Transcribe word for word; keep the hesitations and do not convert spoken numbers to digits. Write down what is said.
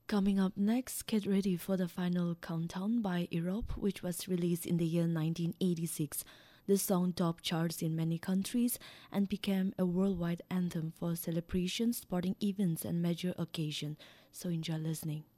Coming up next, get ready for the final countdown by Europe, which was released in the year nineteen eighty-six. The song topped charts in many countries and became a worldwide anthem for celebrations, sporting events, and major occasions. So enjoy listening.